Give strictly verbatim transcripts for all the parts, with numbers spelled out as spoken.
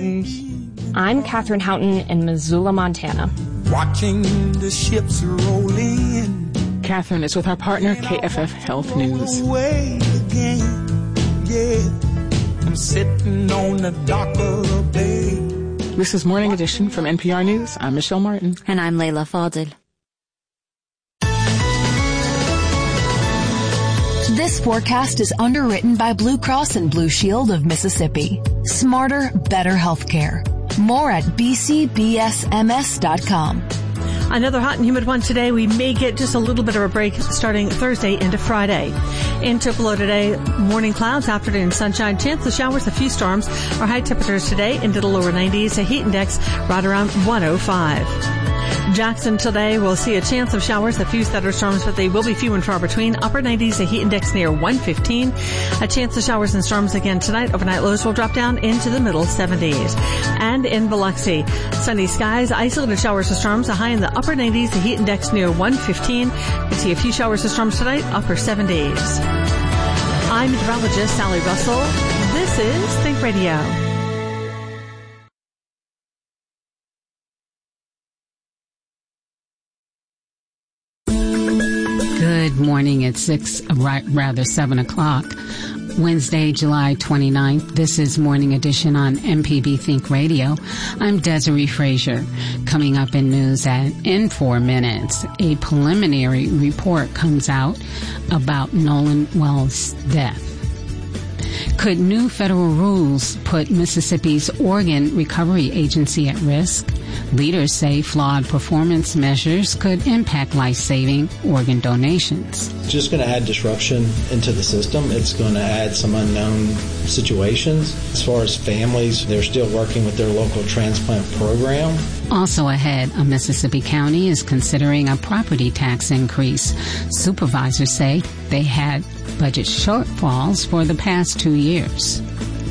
dreams. I'm Catherine Houghton in Missoula, Montana. Watching the ships roll in. Catherine is with our partner, K F F Health News. Away again. Yeah. I'm sitting on the dock of the bay. This is Morning Edition from N P R News. I'm Michelle Martin. And I'm Layla Fadil. This forecast is underwritten by Blue Cross and Blue Shield of Mississippi. Smarter, better healthcare. More at b c b s m s dot com. Another hot and humid one today. We may get just a little bit of a break starting Thursday into Friday. In Tupelo today, morning clouds, afternoon sunshine, chance of showers, a few storms. Our high temperatures today into the lower nineties, a heat index right around one oh five. Jackson today will see a chance of showers, a few thunderstorms, but they will be few and far between. Upper nineties, a heat index near one fifteen. A chance of showers and storms again tonight. Overnight lows will drop down into the middle seventies. And in Biloxi, sunny skies, isolated showers and storms, a high in the upper nineties, a heat index near one fifteen. We see a few showers and storms tonight, upper seventies. I'm meteorologist Sally Russell. This is Think Radio. Good morning at six, right, rather seven o'clock. Wednesday, July twenty-ninth. This is Morning Edition on M P B Think Radio. I'm Desiree Frazier. Coming up in news at in four minutes, a preliminary report comes out about Nolan Wells' death. Could new federal rules put Mississippi's Organ Recovery Agency at risk? Leaders say flawed performance measures could impact life-saving organ donations. It's just going to add disruption into the system. It's going to add some unknown situations. As far as families, they're still working with their local transplant program. Also ahead, a Mississippi county is considering a property tax increase. Supervisors say they had budget shortfalls for the past two years.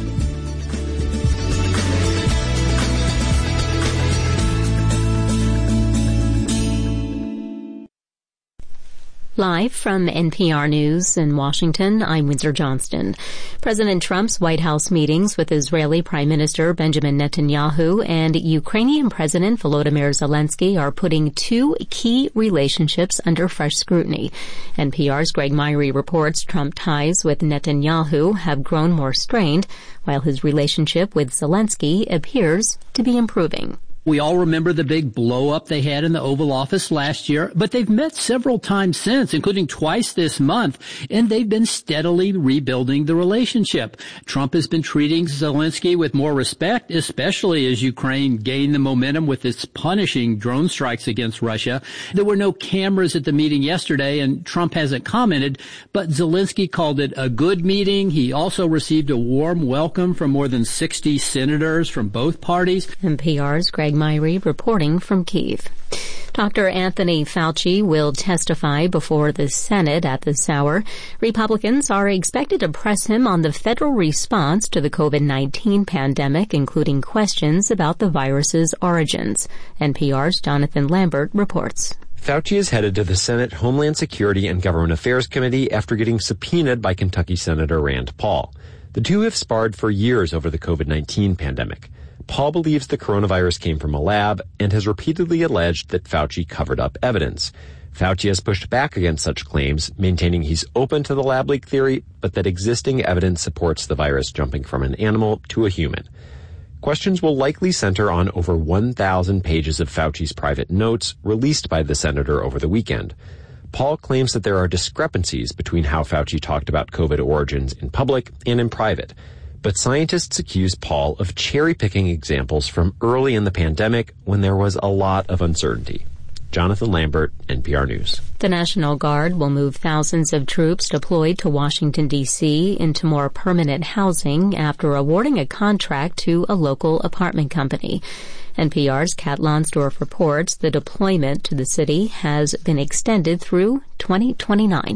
Live from N P R News in Washington, I'm Windsor Johnston. President Trump's White House meetings with Israeli Prime Minister Benjamin Netanyahu and Ukrainian President Volodymyr Zelensky are putting two key relationships under fresh scrutiny. N P R's Greg Myrie reports Trump ties with Netanyahu have grown more strained, while his relationship with Zelensky appears to be improving. We all remember the big blow-up they had in the Oval Office last year, but they've met several times since, including twice this month, and they've been steadily rebuilding the relationship. Trump has been treating Zelensky with more respect, especially as Ukraine gained the momentum with its punishing drone strikes against Russia. There were no cameras at the meeting yesterday, and Trump hasn't commented, but Zelensky called it a good meeting. He also received a warm welcome from more than sixty senators from both parties. N P R's Greg Myrie reporting from Kyiv. Doctor Anthony Fauci will testify before the Senate at this hour. Republicans are expected to press him on the federal response to the COVID nineteen pandemic, including questions about the virus's origins. N P R's Jonathan Lambert reports. Fauci is headed to the Senate Homeland Security and Government Affairs Committee after getting subpoenaed by Kentucky Senator Rand Paul. The two have sparred for years over the COVID nineteen pandemic. Paul believes the coronavirus came from a lab and has repeatedly alleged that Fauci covered up evidence. Fauci has pushed back against such claims, maintaining he's open to the lab leak theory, but that existing evidence supports the virus jumping from an animal to a human. Questions will likely center on over one thousand pages of Fauci's private notes released by the senator over the weekend. Paul claims that there are discrepancies between how Fauci talked about COVID origins in public and in private. But scientists accuse Paul of cherry-picking examples from early in the pandemic when there was a lot of uncertainty. Jonathan Lambert, N P R News. The National Guard will move thousands of troops deployed to Washington, D C into more permanent housing after awarding a contract to a local apartment company. N P R's Kat Lonsdorf reports the deployment to the city has been extended through twenty twenty-nine.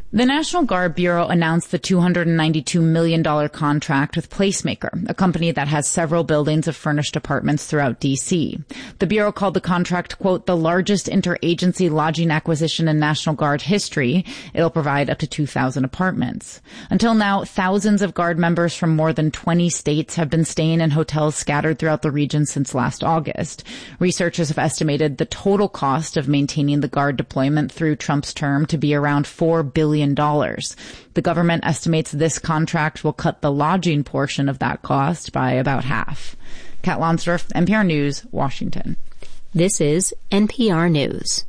The National Guard Bureau announced the two hundred ninety-two million dollars contract with Placemaker, a company that has several buildings of furnished apartments throughout D C. The Bureau called the contract, quote, the largest interagency lodging acquisition in National Guard history. It'll provide up to two thousand apartments. Until now, thousands of Guard members from more than twenty states have been staying in hotels scattered throughout the region since last August. Researchers have estimated the total cost of maintaining the Guard deployment through Trump's term to be around four billion dollars. The government estimates this contract will cut the lodging portion of that cost by about half. Kat Lonsdorf, N P R News, Washington. This is N P R News.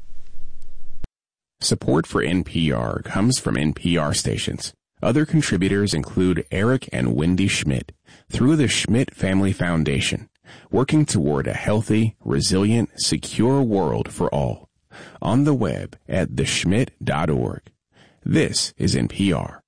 Support for N P R comes from N P R stations. Other contributors include Eric and Wendy Schmidt through the Schmidt Family Foundation, working toward a healthy, resilient, secure world for all. On the web at the schmidt dot org. This is N P R.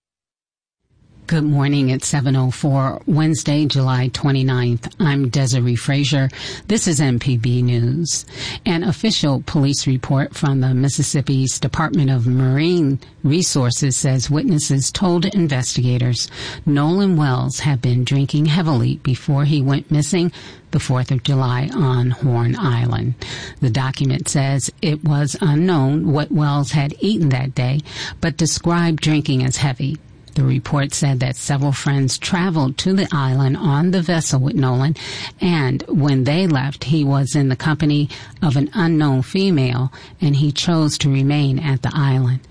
Good morning at seven oh four, Wednesday, July twenty-ninth. I'm Desiree Frazier. This is M P B News. An official police report from the Mississippi's Department of Marine Resources says witnesses told investigators Nolan Wells had been drinking heavily before he went missing the fourth of July on Horn Island. The document says it was unknown what Wells had eaten that day, but described drinking as heavy. The report said that several friends traveled to the island on the vessel with Nolan, and when they left, he was in the company of an unknown female, and he chose to remain at the island.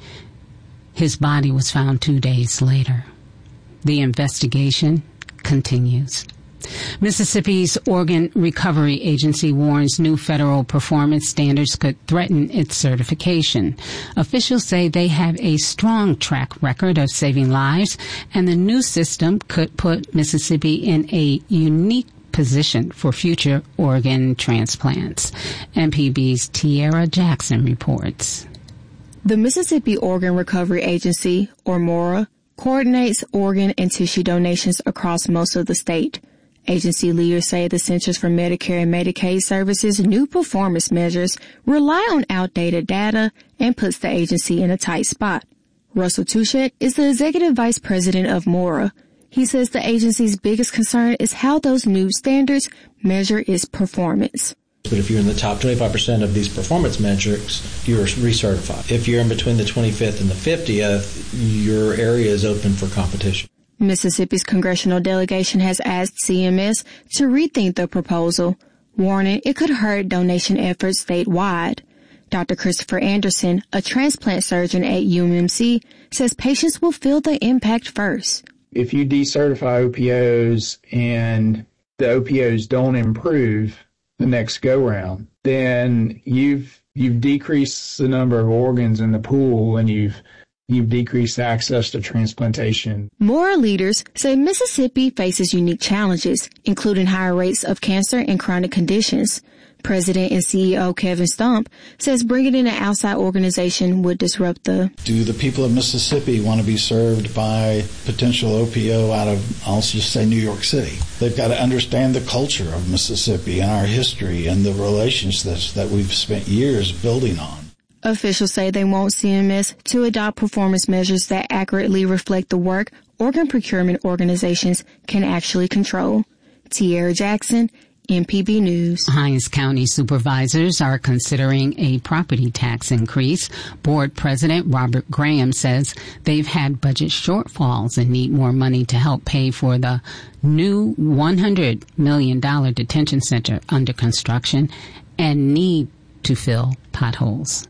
His body was found two days later. The investigation continues. Mississippi's Organ Recovery Agency warns new federal performance standards could threaten its certification. Officials say they have a strong track record of saving lives, and the new system could put Mississippi in a unique position for future organ transplants. M P B's Tiara Jackson reports. The Mississippi Organ Recovery Agency, or MORA, coordinates organ and tissue donations across most of the state. Agency leaders say the Centers for Medicare and Medicaid Services' new performance measures rely on outdated data and puts the agency in a tight spot. Russell Touchette is the executive vice president of MORA. He says the agency's biggest concern is how those new standards measure its performance. But if you're in the top twenty-five percent of these performance metrics, you're recertified. If you're in between the twenty-fifth and the fiftieth, your area is open for competition. Mississippi's congressional delegation has asked C M S to rethink the proposal, warning it could hurt donation efforts statewide. Doctor Christopher Anderson, a transplant surgeon at U M M C, says patients will feel the impact first. If you decertify O P Os and the O P Os don't improve the next go-round, then you've you've decreased the number of organs in the pool, and you've You've decreased access to transplantation. MORA leaders say Mississippi faces unique challenges, including higher rates of cancer and chronic conditions. President and C E O Kevin Stump says bringing in an outside organization would disrupt the... Do the people of Mississippi want to be served by potential O P O out of, I'll just say, New York City? They've got to understand the culture of Mississippi and our history and the relationships that we've spent years building on. Officials say they want C M S to adopt performance measures that accurately reflect the work organ procurement organizations can actually control. Tiara Jackson, M P B News. Hinds County supervisors are considering a property tax increase. Board President Robert Graham says they've had budget shortfalls and need more money to help pay for the new one hundred million dollars detention center under construction and need to fill potholes.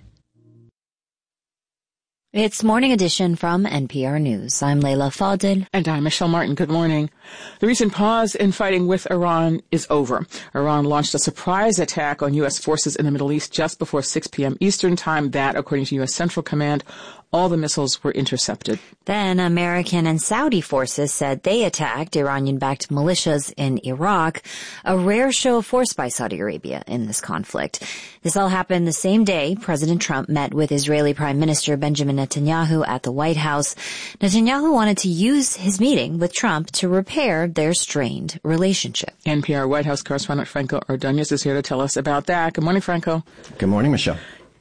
It's Morning Edition from N P R News. I'm Layla Fadil. And I'm Michelle Martin. Good morning. The recent pause in fighting with Iran is over. Iran launched a surprise attack on U S forces in the Middle East just before six p.m. Eastern Time. That, according to U S Central Command, all the missiles were intercepted. Then American and Saudi forces said they attacked Iranian-backed militias in Iraq, a rare show of force by Saudi Arabia in this conflict. This all happened the same day President Trump met with Israeli Prime Minister Benjamin Netanyahu at the White House. Netanyahu wanted to use his meeting with Trump to repair their strained relationship. N P R White House correspondent Franco Ordonez is here to tell us about that. Good morning, Franco. Good morning, Michelle.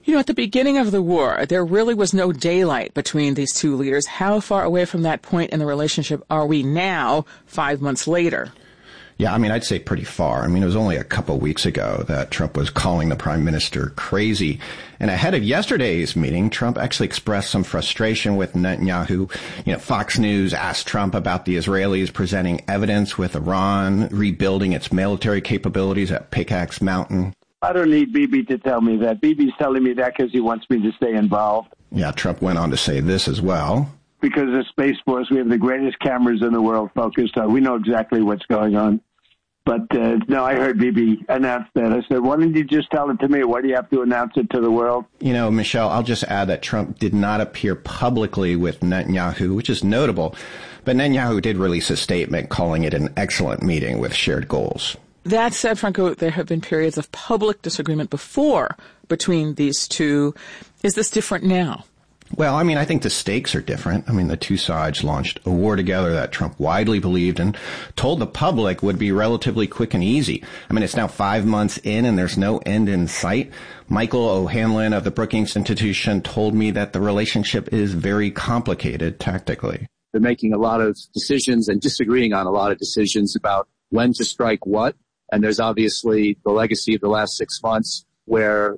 You know, at the beginning of the war, there really was no daylight between these two leaders. How far away from that point in the relationship are we now, five months later? Yeah, I mean, I'd say pretty far. I mean, it was only a couple of weeks ago that Trump was calling the prime minister crazy. And ahead of yesterday's meeting, Trump actually expressed some frustration with Netanyahu. You know, Fox News asked Trump about the Israelis presenting evidence with Iran rebuilding its military capabilities at Pickaxe Mountain. I don't need Bibi to tell me that. Bibi's telling me that because he wants me to stay involved. Yeah, Trump went on to say this as well. Because of Space Force, we have the greatest cameras in the world focused on. We know exactly what's going on. But, uh, no, I heard Bibi announce that. I said, why didn't you just tell it to me? Why do you have to announce it to the world? You know, Michelle, I'll just add that Trump did not appear publicly with Netanyahu, which is notable. But Netanyahu did release a statement calling it an excellent meeting with shared goals. That said, Franco, there have been periods of public disagreement before between these two. Is this different now? Well, I mean, I think the stakes are different. I mean, the two sides launched a war together that Trump widely believed and told the public would be relatively quick and easy. I mean, it's now five months in and there's no end in sight. Michael O'Hanlon of the Brookings Institution told me that the relationship is very complicated tactically. They're making a lot of decisions and disagreeing on a lot of decisions about when to strike what. And there's obviously the legacy of the last six months where